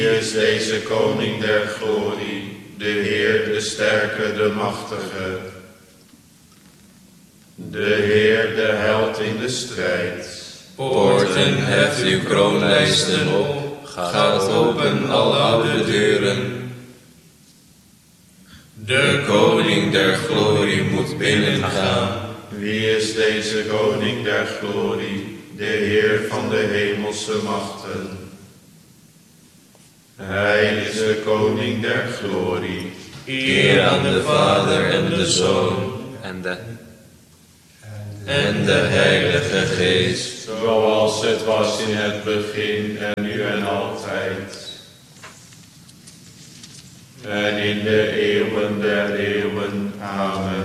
is deze koning der glorie, de Heer, de sterke, de machtige. De Heer, de held in de strijd. Poorten, heft uw kroonlijsten op, gaat open al oude deuren. De koning der glorie moet binnengaan. Wie is deze koning der glorie, de Heer van de hemelse machten? Hij is de koning der glorie. Eer aan de Vader en de Zoon en de Heilige Geest, Zoals het was in het begin en nu en altijd. En in de eeuwen der eeuwen. Amen.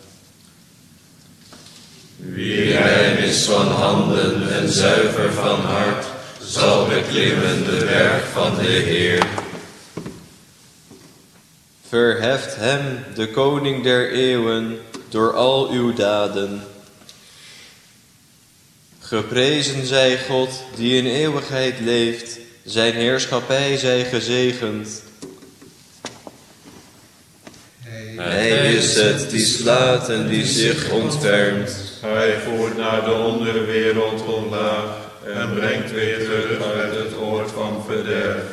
Wie rein is van handen en zuiver van hart, zal beklimmen de berg van de Heer. Verheft hem, de koning der eeuwen, door al uw daden. Geprezen zij God, die in eeuwigheid leeft, zijn heerschappij zij gezegend. Hij is het die slaat en die zich ontfermt. Hij voert naar de onderwereld omlaag en brengt weer terug uit het oord van verderf.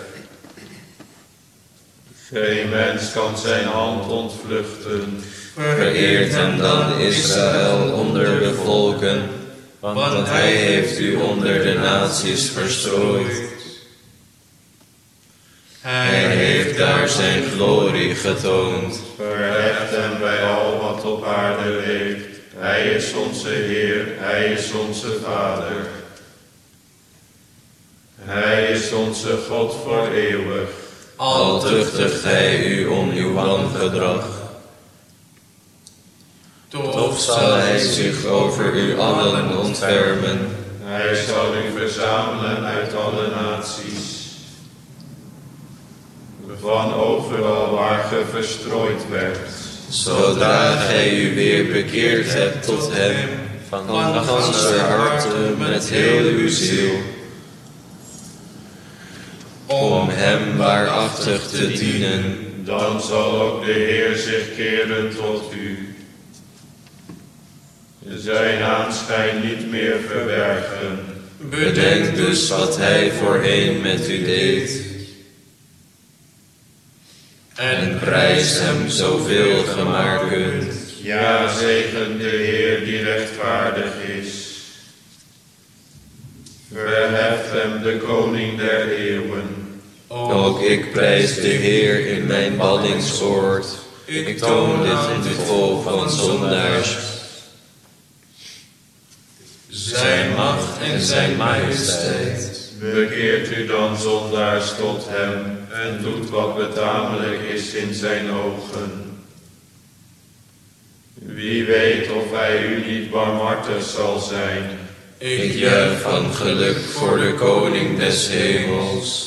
Geen mens kan zijn hand ontvluchten. Vereert hem dan Israël onder de volken, want hij heeft u onder de naties verstrooid. Hij heeft daar zijn glorie getoond. Verheft hem bij al wat op aarde leeft. Hij is onze Heer, hij is onze Vader. Hij is onze God voor eeuwig. Al tuchtigt hij u om uw wangedrag. Toch zal hij zich over u allen ontfermen. Hij zal u verzamelen uit alle naties. Van overal waar ge verstrooid werd. Zodra gij u weer bekeerd hebt tot hem, van ganser harte met heel uw ziel. Om hem waarachtig te dienen, Dan zal ook de Heer zich keren tot u. Zijn aanschijn niet meer verbergen. bedenk dus wat hij voorheen met u deed. En prijs hem zoveel ge maar kunt. Ja, zegen de Heer die rechtvaardig is. Verheft hem de koning der eeuwen. Ook ik prijs de Heer in mijn ballingsoord. Ik toon dit in het volk van zondaars. Zijn macht en zijn majesteit. Bekeert u dan zondaars tot hem en doet wat betamelijk is in zijn ogen. Wie weet of hij u niet barmhartig zal zijn. Ik juich van geluk voor de koning des hemels.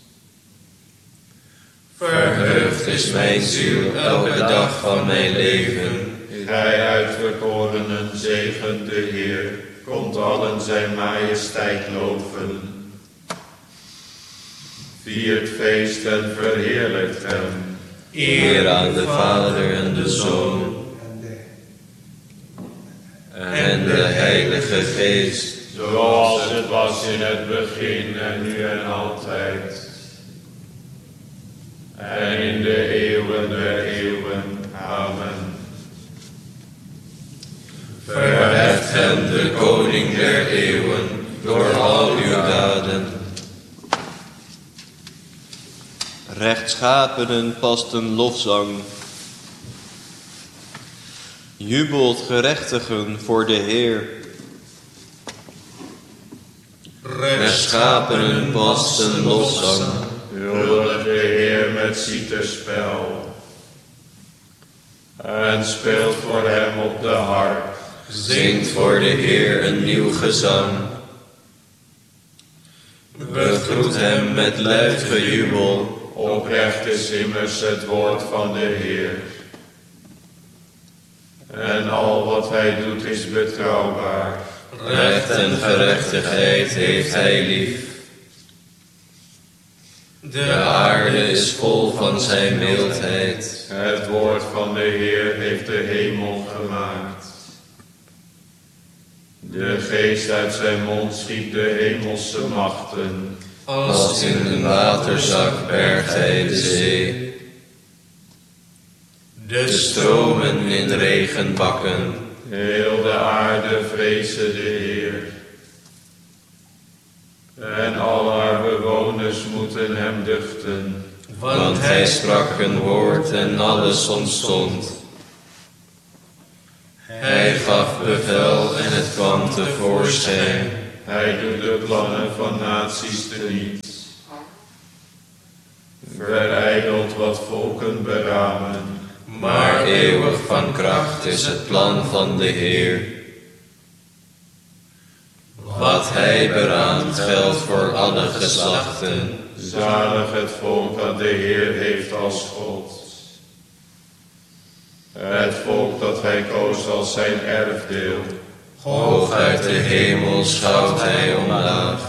Verheugd is mijn ziel elke dag van mijn leven. Hij uitverkorenen zegent de Heer, komt allen zijn majesteit loven. Viert feest en verheerlijkt hem. Eer aan de Vader en de Zoon en de Heilige Geest. Zoals het was in het begin en nu en altijd. En in de eeuwen der eeuwen. Amen. Verheft hem de koning der eeuwen door al uw daden. Rechtschapenen past een lofzang. Jubelt gerechtigen voor de Heer. Rechtschapenen past een lofzang. Huldig de Heer met citerspel. En speelt voor hem op de harp. Zingt voor de Heer een nieuw gezang. Begroet hem met luid gejubel. Oprecht is immers het woord van de Heer. En al wat hij doet is betrouwbaar. Recht en gerechtigheid heeft hij lief. De aarde is vol van zijn mildheid. Het woord van de Heer heeft de hemel gemaakt. De geest uit zijn mond schiep de hemelse machten. Als in een waterzak bergt hij de zee. De stromen in regenbakken. Heel de aarde vrezen de Heer. En al haar bewoners moeten hem duchten. Want hij sprak een woord en alles ontstond. Hij gaf bevel en het kwam tevoorschijn. Hij doet de plannen van naties teniet. Verijdelt wat volken beramen. Maar eeuwig van kracht is het plan van de Heer. Wat hij beraamt geldt voor alle geslachten. Zalig het volk dat de Heer heeft als God. Het volk dat hij koos als zijn erfdeel. Hoog uit de hemel schouwt hij omlaag.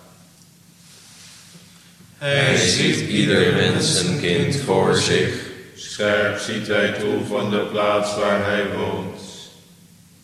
Hij ziet ieder mensenkind voor zich. Scherp ziet hij toe van de plaats waar hij woont.